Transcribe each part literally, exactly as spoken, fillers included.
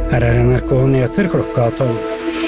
Her er N R K Nyheter klokka tolv.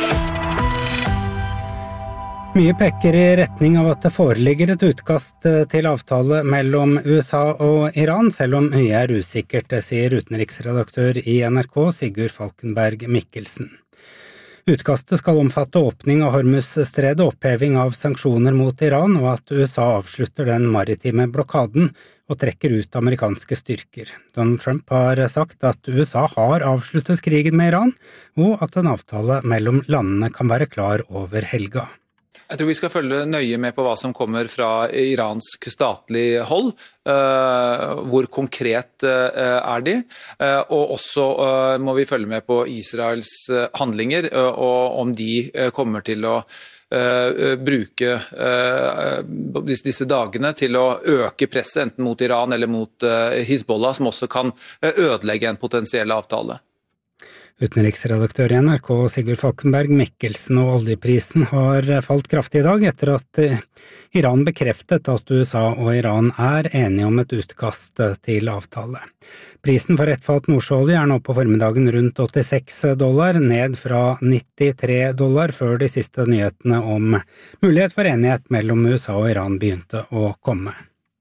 Mye peker i retning av at det foreligger et utkast til avtale mellom U S A og Iran, selv om mye er usikkert, det sier utenriksredaktør i N R K Sigurd Falkenberg Mikkelsen. Utkastet skal omfatte åpning av Hormuz-stredet, oppheving av sanksjoner mot Iran og at U S A avslutter den maritime blokaden og trekker ut amerikanske styrker. Donald Trump har sagt at U S A har avsluttet krigen med Iran, og at en avtale mellom landene kan være klar over helga. Jeg tror vi skal følge nøye med på hva som kommer fra iransk statlig hold, uh, hvor konkret uh, er de, uh, og også uh, må vi følge med på Israels uh, handlinger, uh, og om de uh, kommer til å Uh, bruke uh, disse, disse dagene til å øke presset enten mot Iran eller mot uh, Hizbollah, som også kan uh, ødelegge en potensiell avtale. Utenriksredaktør i N R K Sigurd Falkenberg Mikkelsen, og oljeprisen har falt kraftig i dag etter at Iran bekreftet at U S A og Iran er enige om et utkast til avtale. Prisen for ett fat nordsjøolje er nå på formiddagen rundt åttiseks dollar, ned fra nittitre dollar før de siste nyhetene om mulighet for enighet mellom U S A og Iran begynte å komme.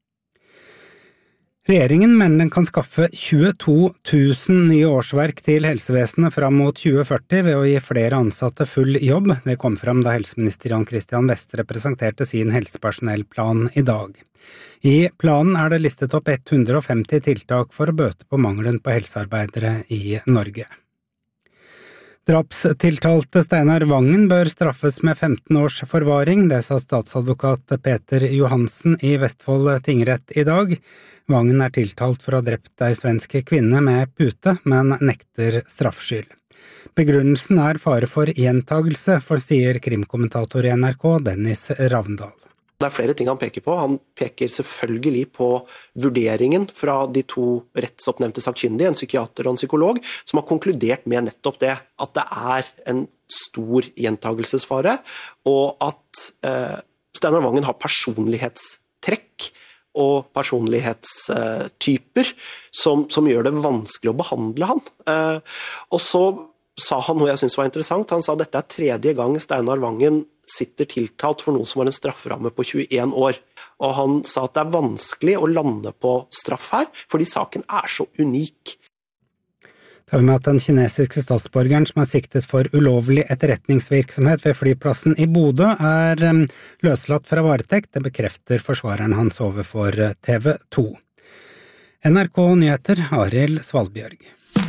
Regjeringen mener den kan skaffe tjueto tusen nye årsverk til helsevesenet fram mot tjue førti ved å gi flere ansatte full jobb. Det kom fram da helseminister Jan Christian Vestre presenterte sin helsepersonellplan i dag. I planen er det listet opp hundre og femti tiltak for å bøte på mangelen på helsearbeidere i Norge. Drapstiltalte Steinar Vangen bør straffes med femten års forvaring, det sa statsadvokat Peter Johansen i Vestfold tingrett i dag. Vangen er tiltalt for å ha drept ei svensk kvinne med pute, men nekter straffskyld. Begrunnelsen er fare for gjentagelse, for sier krimkommentator i N R K Dennis Ravndal. Det er flere ting han peker på. Han peker selvfølgelig på vurderingen fra de to rettsoppnevnte sakkyndige, en psykiater og en psykolog, som har konkludert med nettopp det, at det er en stor gjentagelsesfare, og at eh, Steinar Vangen har personlighetstrekk og personlighetstyper som, som gjør det vanskelig å behandle han. Eh, og så sa han noe jeg synes var interessant. Han sa at dette er tredje gang Steinar Vangen sitter tiltalt for noe som var en strafferamme på tjueen år. Og han sa at det er vanskelig å lande på straff her, fordi saken er så unik. Tar vi med at den kinesiske statsborgeren som er siktet for ulovlig etterretningsvirksomhet ved flyplassen i Bodø er løslatt fra varetekt, det bekrefter forsvareren hans overfor T V to. N R K Nyheter, Arild Svalbjørg.